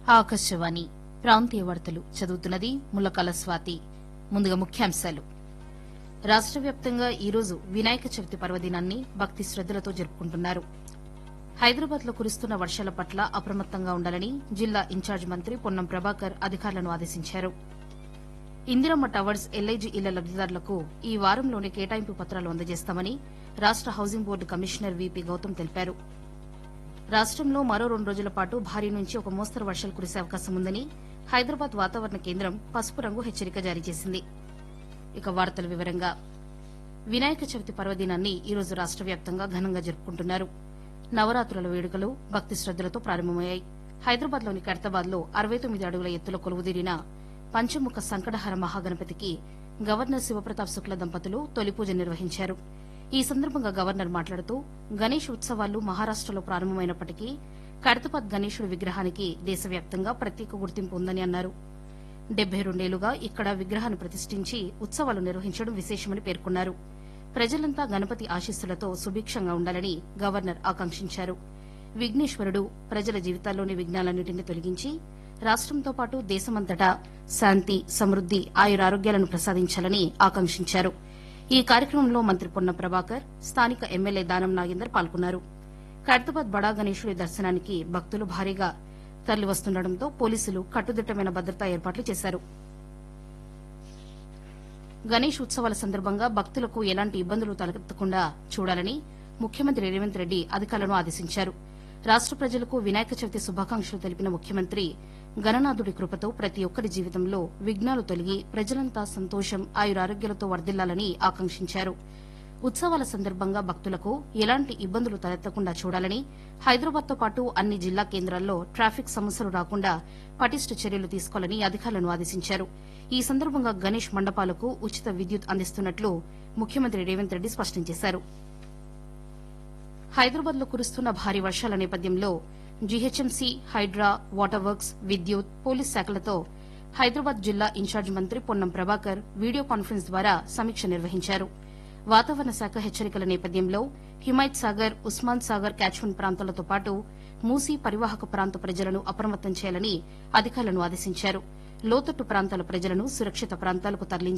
ఆకాశవాణి ప్రాంతీయ వార్తలు చదువుతున్నది ముల్లకాల స్వాతి. ముందుగా ముఖ్యాంశాలు. రాష్ట వ్యాప్తంగా ఈరోజు వినాయక చవితి పర్వదినాన్ని భక్తి శ్రద్దలతో జరుపుకుంటున్నారు. హైదరాబాద్ లో కురుస్తున్న వర్షాల పట్ల అప్రమత్తంగా ఉండాలని జిల్లా ఇన్ఛార్జ్ మంత్రి పొన్నం ప్రభాకర్ అధికారులను ఆదేశించారు. ఇందిరమ్మ టవర్స్ ఎల్ఐజీ ఇళ్ల లబ్దిదారులకు ఈ వారంలోనే కేటాయింపు పత్రాలు అందజేస్తామని రాష్ట housing board commissioner VP Gautam తెలిపారు. రాష్టంలో మరో 2 రోజుల పాటు భారీ నుంచి ఒక మోస్తరు వర్షాలు కురిసే అవకాశం ఉందని హైదరాబాద్ వాతావరణ కేంద్రం పసుపు రంగు హెచ్చరిక జారీ చేసింది. ఇక వార్తల వివరంగా వినాయక చవితి పర్వదినాన్ని ఈరోజు రాష్ట వ్యాప్తంగా ఘనంగా జరుపుకుంటున్నారు. నవరాత్రుల వేడుకలు భక్తి శ్రద్దలతో ప్రారంభమయ్యాయి. హైదరాబాద్లోని ఖైరతాబాద్లో 69 అడుగుల ఎత్తులో కొలువుదీరిన పంచముఖ సంకటహర మహాగణపతికి గవర్నర్ శివప్రతాప్ శుక్ల దంపతులు తొలి పూజ నిర్వహించారు. ఈ సందర్భంగా గవర్నర్ మాట్లాడుతూ గణేష్ ఉత్సవాలు మహారాష్టలో ప్రారంభమైనప్పటికీ ఖైరతాబాద్ గణేశుడి విగ్రహానికి దేశవ్యాప్తంగా ప్రత్యేక గుర్తింపు ఉందని అన్నారు. 72 ఏళ్లుగా ఇక్కడ విగ్రహాన్ని ప్రతిష్ఠించి ఉత్సవాలు నిర్వహించడం విశేషమని పేర్కొన్నారు. ప్రజలంతా గణపతి ఆశీస్సులతో సుభిక్షంగా ఉండాలని గవర్నర్ ఆకాంక్షించారు. విఘ్నేశ్వరుడు ప్రజల జీవితాల్లోని విఘ్నాలన్నింటినీ తొలగించి రాష్టంతో పాటు దేశమంతటా శాంతి, సమృద్ది, ఆయురారోగ్యాలను ప్రసాదించాలని ఆకాంక్షించారు. ఈ కార్యక్రమంలో మంత్రి పొన్నం ప్రభాకర్, స్థానిక ఎమ్మెల్యే దానం నాగేందర్ పాల్గొన్నారు. ఖైరతాబాద్ బడా గణేశుడి దర్శనానికి భక్తులు భారీగా తరలివస్తుండటంతో పోలీసులు కట్టుదిట్టమైన భద్రతా ఏర్పాట్లు చేశారు. గణేష్ ఉత్సవాల సందర్భంగా భక్తులకు ఎలాంటి ఇబ్బందులు తలెత్తకుండా చూడాలని ముఖ్యమంత్రి రేవంత్ రెడ్డి అధికారులను ఆదేశించారు. రాష్ట ప్రజలకు వినాయక చవితి శుభాకాంక్షలు తెలిపిన ముఖ్యమంత్రి గణనాథుడి కృపతో ప్రతి ఒక్కరి జీవితంలో విఘ్నాలు తొలగి ప్రజలంతా సంతోషం, ఆయురారోగ్యాలతో వర్ధిల్లాలని ఆకాంక్షించారు. ఉత్సవాల సందర్భంగా భక్తులకు ఎలాంటి ఇబ్బందులు తలెత్తకుండా చూడాలని హైదరాబాద్తో పాటు అన్ని జిల్లా కేంద్రాల్లో ట్రాఫిక్ సమస్యలు రాకుండా పటిష్ట చర్యలు తీసుకోవాలని అధికారులను ఆదేశించారు. ఈ సందర్భంగా గణేష్ మండపాలకు ఉచిత విద్యుత్ అందిస్తున్నట్లు ముఖ్యమంత్రి రేవంత్ రెడ్డి స్పష్టం చేశారు. హైదరాబాద్ లో కురుస్తున్న భారీ వర్షాల నేపథ్యంలో జీహెచ్ఎంసీ, హైడ్రా, వాటర్ వర్క్స్, విద్యుత్, పోలీస్ శాఖలతో హైదరాబాద్ జిల్లా ఇన్ఛార్జ్ మంత్రి పొన్నం ప్రభాకర్ వీడియో కాన్ఫరెన్స్ ద్వారా సమీక్ష నిర్వహించారు. వాతావరణ శాఖ హెచ్చరికల నేపథ్యంలో హిమాయత్ సాగర్, ఉస్మాన్ సాగర్ క్యాచ్మెంట్ ప్రాంతాలతో పాటు మూసీ పరివాహక ప్రాంత ప్రజలను అప్రమత్తం చేయాలని అధికారులను ఆదేశించారు. లోతట్టు ప్రాంతాల ప్రజలను సురక్షిత ప్రాంతాలకు తరలించి